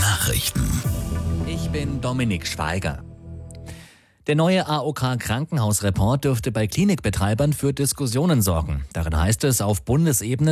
Nachrichten. Ich bin Dominik Schweiger. Der neue AOK-Krankenhausreport dürfte bei Klinikbetreibern für Diskussionen sorgen. Darin heißt es, auf Bundesebene